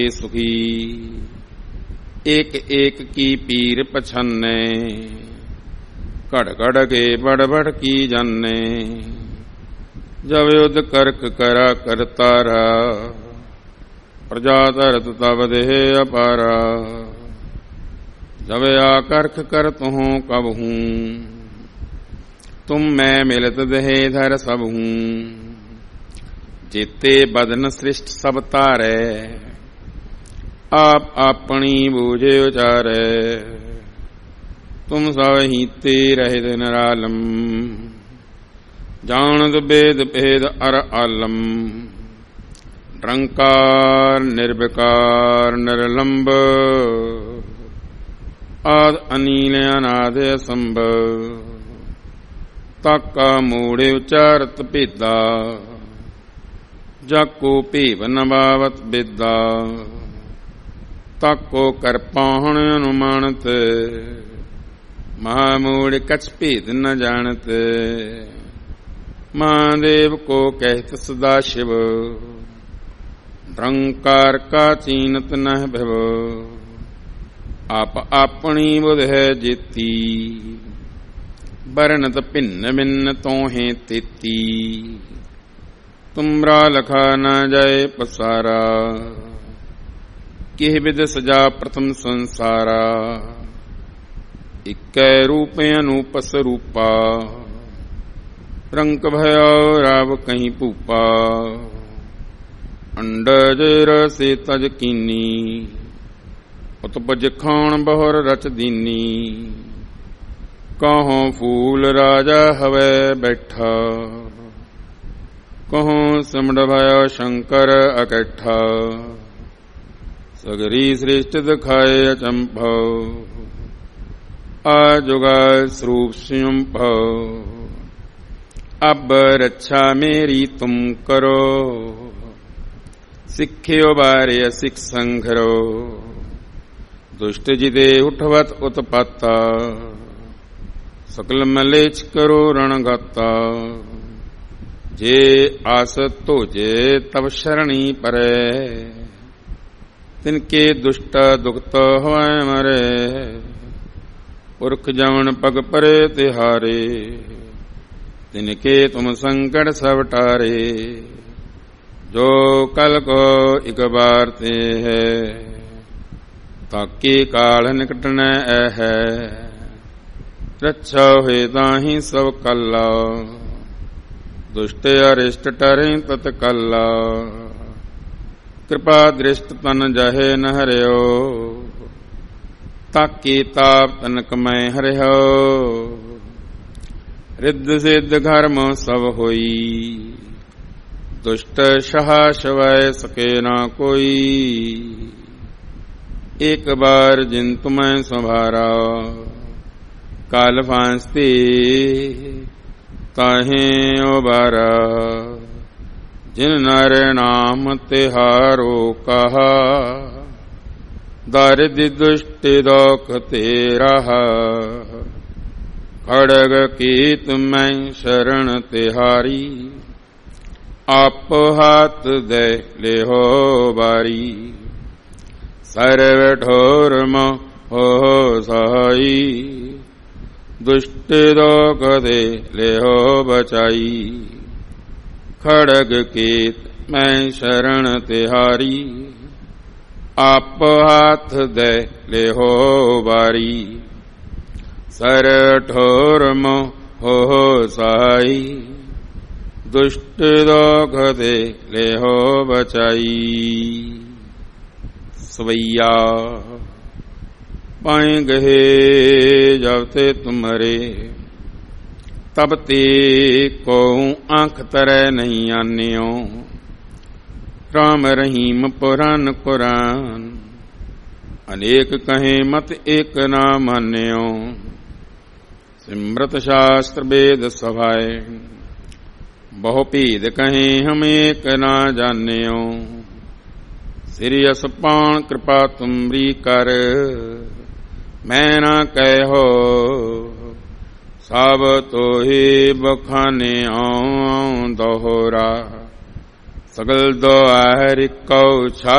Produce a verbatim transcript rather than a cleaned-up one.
सुखी एक एक की पीर पछन्ने कड़ कड़ के बड़ बड़ की जाने जब युद्ध करक करा करतारा प्रजा तरत तब देह अपारा जब आकर्ख करत हूँ कब हूँ तुम मैं मिलत देह धर सब हूँ जेते बदन सृष्ट सब तारे आप अपनी बूझे उचारे तुम सब हीते रहित निरालम जानत वेद भेद अर आलम निरंकार निर्विकार निर्लंब आद अनील अनाद असंभव ताका मूढ़े उचारत भेदा जाको भेव नवावत बेदा ताको कर पाहण अनुमानत महामूढ़ कछ भेद न जानत महादेव को कहत सदा शिव निरंकार का चीनत न भव आप अपनी बुध है जेती बरनत भिन्न भिन्न तोहें तेती तुमरा लखा न जाए पसारा किह विद सजा प्रथम संसारा इक्कै रूप अनूपस रूपा रंक भयो राव कहीं पूपा अंडज रसे तज कीनी उत्पज खान बहुर रच दीनी कहों फूल राजा हवै बैठा कहों सिमड़ भयो शंकर अकट्ठा सगरी श्रेष्ठ दिखाए अचंभव आजुगा स्वरूप स्वयं भव अब रक्षा मेरी तुम करो सिख्यो बारे सिख संघरो दुष्ट जिदे उठवत उत्पाता सकल मलेच करो रणगाता जे आस तोजे तब शरणी परे तिनके दुष्ट दुखत होए मरे पुरख जवन पग परे तिहारे तिनके तुम संकट सब टारे जो कल को एक बार ते है ताकि काल निकट न है रक्षा हुए ताही सब कल्ला दुष्ट अरिष्ट टरे तत्कल्ला कृपा दृष्ट तन जहे न हरियो ताकि ताप तनक मैं हरियो रिद्ध सिद्ध घर्म सब होई दुष्ट सहा शवय सके ना कोई एक बार जिन तुम्हें संभारा काल फांसते ताहे उबारा जिन नर नाम तिहारो कहा दारिद्र दुष्ट दोख तेरा खड़ग कीत मैं शरण तिहारी आप हाथ दे ले हो बारी सर्व ठोर हो सहाई दुष्ट दोख दे ले हो बचाई खड़ग कीत मैं शरण तिहारी आप हाथ दे ले हो बारी सर ठोर हो सहाई दुष्ट दोख दे ले हो बचाई सवैया पाए गहे जब ते तुम्हारे तब ते को आंख तरह नहीं आन्यो राम रहीम पुराण कुरान अनेक कहे मत एक ना मान्यो सिमृत शास्त्र वेद सभाए बहु भेद कहे हम एक ना जान्यो श्री असपान कृपा तुमरी कर मैं ना कहो सब तो ही बखाने आऊं दोहरा सगल दो आहर कौ छा